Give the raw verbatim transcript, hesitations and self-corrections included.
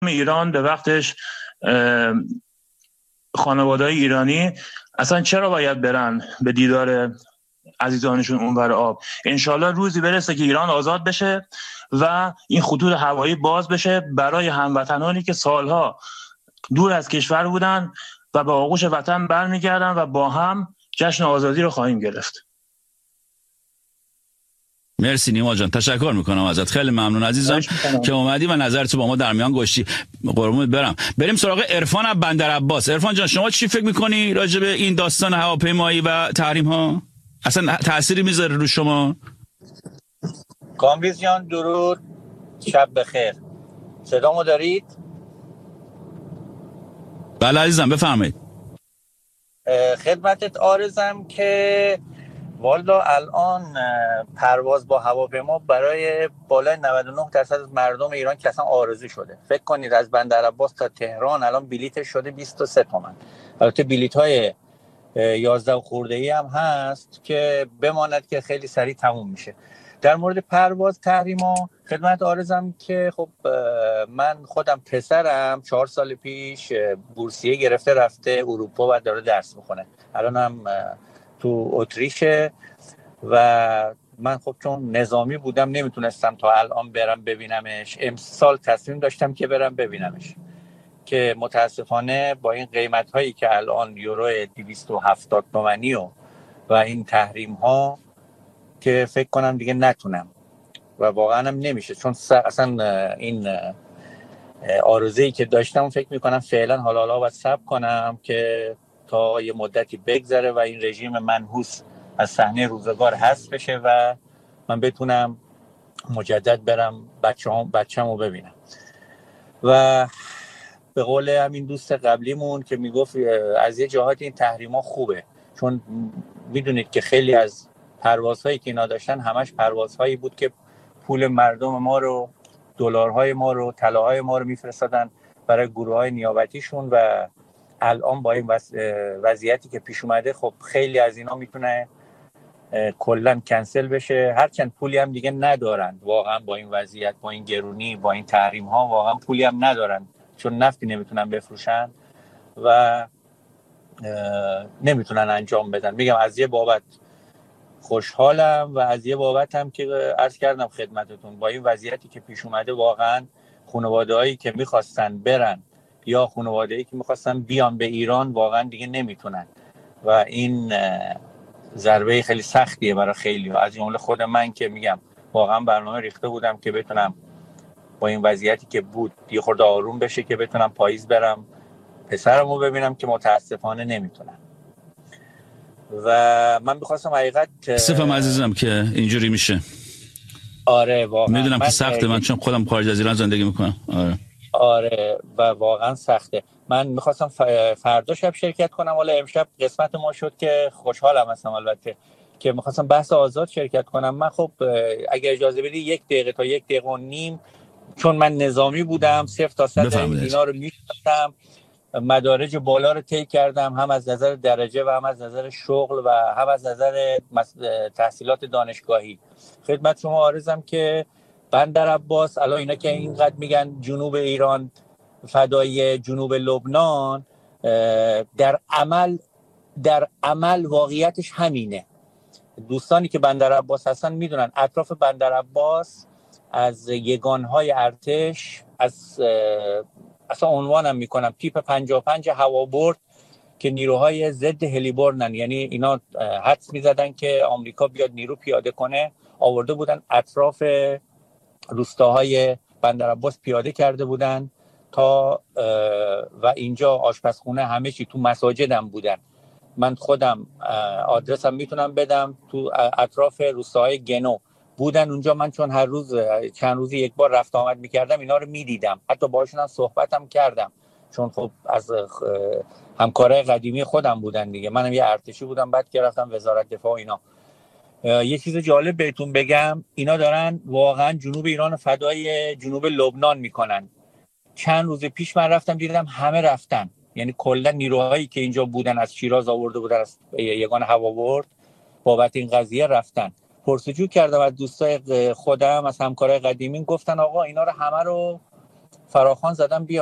ایران به وقتش خانواده‌های ایرانی اصلا چرا باید برن به دیدار عزیزانشون اونور آب؟ انشالله روزی برسه که ایران آزاد بشه و این خطوط هوایی باز بشه برای هموطنانی که سالها دور از کشور بودن و به آغوش وطن برمیگردن و با هم جشن آزادی رو خواهیم گرفت. مرسی نیما جان، تشکر میکنم ازت، خیلی ممنون عزیزم که اومدی و نظرت با ما در میان گذاشتی. قربونت برم. بریم سراغ عرفان از بندرعباس. عرفان جان شما چی فکر میکنی راجع به این داستان هواپیمایی و تحریم ها؟ اصلا تأثیری میذاره رو شما؟ کامبیز جان درود، شب بخیر. صدامو دارید؟ بله عزیزم بفرمایید. خدمتت عرضم که والا الان پرواز با هواپیما برای بالای نود و نه درصد از مردم ایران که اصلا عارضی شده. فکر کنید از بندرعباس تا تهران الان بلیتش شده بیست و سه تومن. البته بلیت های یازده خورده ای هم هست که بماند که خیلی سریع تموم میشه. در مورد پرواز تحریما خدمت عرضم که خب من خودم پسرم چهار سال پیش بورسیه گرفته رفته اروپا و داره درس میخونه. الان هم تو اتریشه و من خب چون نظامی بودم نمیتونستم تا الان برم ببینمش. امسال تصمیم داشتم که برم ببینمش که متاسفانه با این قیمت هایی که الان یورو دویست و هفتاد تومانی و و این تحریم ها که فکر کنم دیگه نتونم و واقعا هم نمیشه، چون اصلا این آرزویی که داشتم فکر میکنم فعلا حالا حالا باید صبر کنم که تا یه مدتی بگذره و این رژیم منحوس از صحنه روزگار حذف بشه و من بتونم مجدد برم بچه‌ام بچه‌مو ببینم. و به قول همین دوست قبلیمون که میگفت از یه جهات این تحریما خوبه، چون میدونید که خیلی از پروازهایی که اینا داشتن همش پروازهایی بود که پول مردم ما رو، دلارهای ما رو، طلاهای ما رو میفرستادن برای گروه‌های نیابتیشون و الان با این وضعیتی که پیش اومده خب خیلی از اینا میتونه کلا کنسل بشه. هرچند پولی هم دیگه ندارن واقعا با این وضعیت، با این گرونی، با این تحریم ها واقعا پولی هم ندارن، چون نفتی نمیتونن بفروشن و نمیتونن انجام بدن. میگم از یه بابت خوشحالم و از یه بابت هم که عرض کردم خدمتتون با این وضعیتی که پیش اومده واقعا خانواده‌هایی که میخواستن برن یا خانواده‌ای که میخواستن بیان به ایران واقعا دیگه نمیتونن و این ضربه خیلی سختیه برای خیلی ها، از جمله خود من که میگم واقعا برنامه ریخته بودم که بتونم با این وضعیتی که بود یه خورده آروم بشه که بتونم پاییز برم پسرمو ببینم که متاسفانه نمیتونم. و من میخواستم حقیقت سفم عزیزم که اینجوری میشه. آره واقعا میدونم که سخته، من چون خودم خارج از ایران زندگی میکنم. آره آره و واقعا سخته. من میخواستم فردا شب شرکت کنم، ولی امشب قسمت ما شد که خوشحالم هستم البته که میخواستم بحث آزاد شرکت کنم. من خب اگر اجازه بدی یک دقیقه تا یک دقیقه و نیم، چون من نظامی بودم صفر تا صد اینا رو میشناسم، مدارج بالا رو طی کردم، هم از نظر درجه و هم از نظر شغل و هم از نظر تحصیلات دانشگاهی. خدمت شما عرضم که بندرعباس الان اینا که اینقدر میگن جنوب ایران فدای جنوب لبنان، در عمل در عمل واقعیتش همینه. دوستانی که بندرعباس هستن میدونن اطراف بندرعباس از یگانهای ارتش، از اصلا عنوانم میکنم تیپ پنجاه و پنج هوابرد که نیروهای ضد هلیبرنن، یعنی اینا حدس میزدن که آمریکا بیاد نیرو پیاده کنه، آورده بودن اطراف روستاهای بندرعباس پیاده کرده بودن تا و اینجا آشپزخونه همه چی تو مساجدم بودن. من خودم آدرسم میتونم بدم، تو اطراف روستاهای گنو بودن اونجا. من چون هر روز چند روزی یک بار رفت آمد میکردم اینا رو میدیدم، حتی باهاشون هم صحبتم کردم، چون خب از همکارای قدیمی خودم بودن دیگه. منم یه ارتشی بودم بعد که رفتم وزارت دفاع اینا. یه چیز جالب بهتون بگم، اینا دارن واقعا جنوب ایران فدای جنوب لبنان میکنن. چند روز پیش من رفتم دیدم همه رفتن، یعنی کلا نیروهایی که اینجا بودن از شیراز آورده بودن از یگان هوابرد بابت این قضیه رفتن. پرسجو کردم از دوستای خودم، از همکارای قدیمی، گفتن آقا اینا رو همه رو فراخوان زدم بیا